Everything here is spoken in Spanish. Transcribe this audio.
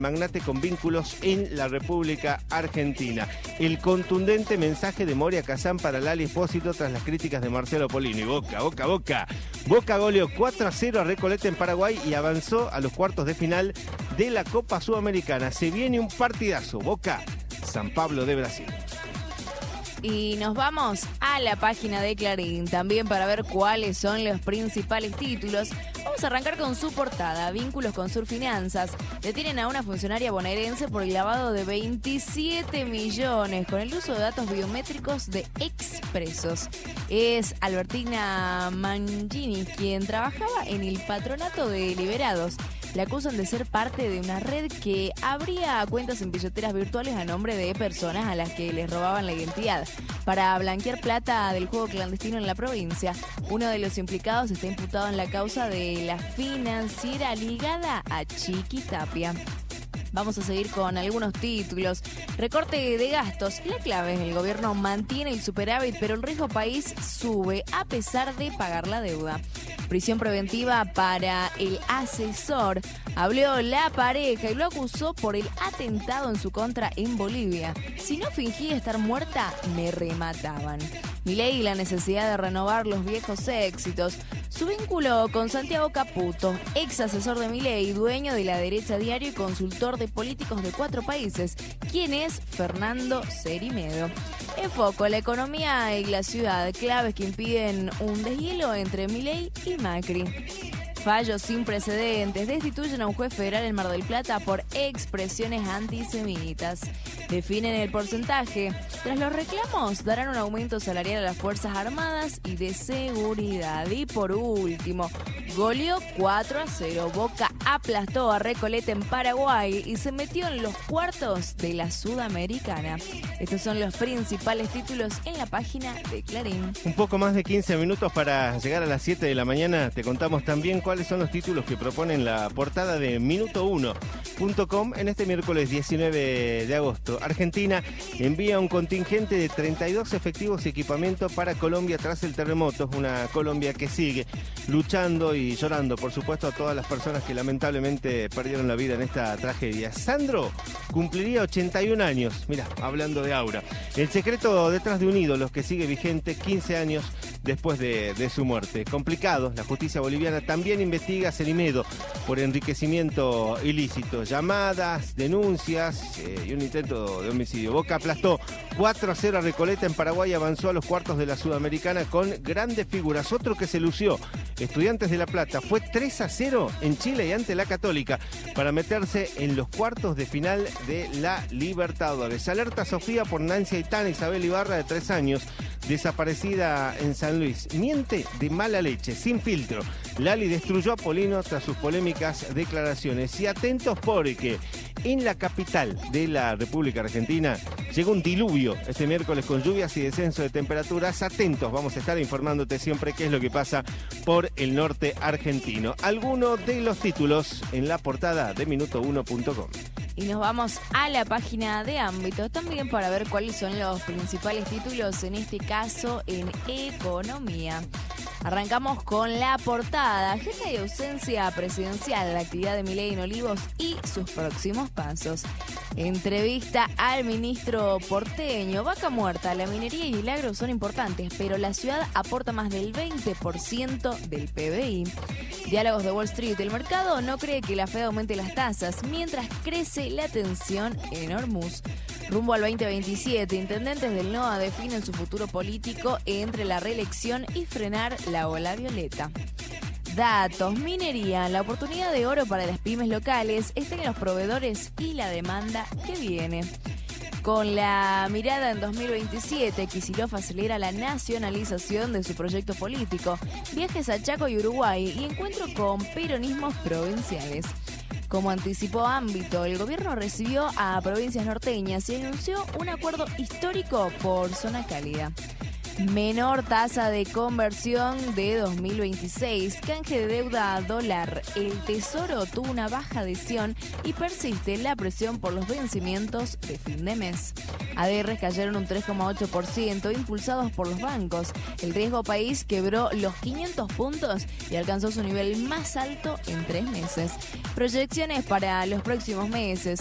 magnate con vínculos en la República Argentina. El contundente mensaje de Moria Kazán para Lali Espósito tras las críticas de Marcelo Polini. Boca goleó 4-0 a Recoleta en Paraguay y avanzó a los cuartos de final de la Copa Sudamericana. Se viene un partidazo. Boca, San Pablo de Brasil. Y nos vamos a la página de Clarín, también para ver cuáles son los principales títulos. Vamos a arrancar con su portada. Vínculos con Surfinanzas. Detienen a una funcionaria bonaerense por el lavado de 27 millones con el uso de datos biométricos de expresos. Es Albertina Mangini, quien trabajaba en el patronato de liberados. La acusan de ser parte de una red que abría cuentas en billeteras virtuales a nombre de personas a las que les robaban la identidad para blanquear plata del juego clandestino en la provincia. Uno de los implicados está imputado en la causa de la financiera ligada a Chiqui Tapia. Vamos a seguir con algunos títulos. Recorte de gastos. La clave es el gobierno mantiene el superávit, pero el riesgo país sube a pesar de pagar la deuda. Prisión preventiva para el asesor. Habló la pareja y lo acusó por el atentado en su contra en Bolivia. Si no fingía estar muerta, me remataban. Milei y la necesidad de renovar los viejos éxitos. Su vínculo con Santiago Caputo, ex asesor de Milei, dueño de La Derecha Diario y consultor de políticos de 4 países. ¿Quién es Fernando Cerimedo? En foco, la economía y la ciudad, claves que impiden un deshielo entre Milei y Macri. Fallos sin precedentes. Destituyen a un juez federal en Mar del Plata por expresiones antisemitas. Definen el porcentaje. Tras los reclamos, darán un aumento salarial a las Fuerzas Armadas y de Seguridad. Y por último, goleó 4-0. Boca aplastó a Recoleta en Paraguay y se metió en los cuartos de la Sudamericana. Estos son los principales títulos en la página de Clarín. Un poco más de 15 minutos para llegar a las 7 de la mañana. Te contamos también cuáles son los títulos que proponen la portada de Minuto1.com en este miércoles 19 de agosto. Argentina envía un contingente de 32 efectivos y equipamiento para Colombia tras el terremoto. Una Colombia que sigue luchando y llorando, por supuesto, a todas las personas que lamentablemente perdieron la vida en esta tragedia. Sandro cumpliría 81 años. Mira, hablando de Aura. El secreto detrás de un ídolo que sigue vigente 15 años después de su muerte. Complicado, la justicia boliviana también investiga a Cerimedo por enriquecimiento ilícito. Llamadas, denuncias y un intento de homicidio. Boca aplastó 4-0 a Recoleta en Paraguay y avanzó a los cuartos de la Sudamericana con grandes figuras. Otro que se lució, Estudiantes de La Plata, fue 3-0 en Chile y ante la Católica para meterse en los cuartos de final de la Libertadores. Alerta Sofía por Nancy Aitana Isabel Ibarra, de 3 años, desaparecida en San Luis. Miente de mala leche, sin filtro. Lali destruyó a Polino tras sus polémicas declaraciones. Y atentos porque en la capital de la República Argentina llegó un diluvio este miércoles con lluvias y descenso de temperaturas. Atentos, vamos a estar informándote siempre qué es lo que pasa por el norte argentino. Algunos de los títulos en la portada de Minuto1.com. Y nos vamos a la página de Ámbito también para ver cuáles son los principales títulos, en este caso en economía. Arrancamos con la portada. Jefe de ausencia presidencial, la actividad de Milei en Olivos y sus próximos pasos. Entrevista al ministro porteño. Vaca muerta, la minería y el agro son importantes, pero la ciudad aporta más del 20% del PBI. Diálogos de Wall Street. El mercado no cree que la Fed aumente las tasas, mientras crece la tensión en Hormuz. Rumbo al 2027, intendentes del NOA definen su futuro político entre la reelección y frenar la ola violeta. Datos, minería, la oportunidad de oro para las pymes locales está en los proveedores y la demanda que viene. Con la mirada en 2027, Kicillof acelera la nacionalización de su proyecto político, viajes a Chaco y Uruguay y encuentro con peronismos provinciales. Como anticipó Ámbito, el gobierno recibió a provincias norteñas y anunció un acuerdo histórico por zona cálida. Menor tasa de conversión de 2026. Canje de deuda a dólar. El Tesoro tuvo una baja adhesión y persiste la presión por los vencimientos de fin de mes. ADRs cayeron un 3,8%, impulsados por los bancos. El riesgo país quebró los 500 puntos y alcanzó su nivel más alto en 3 meses. Proyecciones para los próximos meses.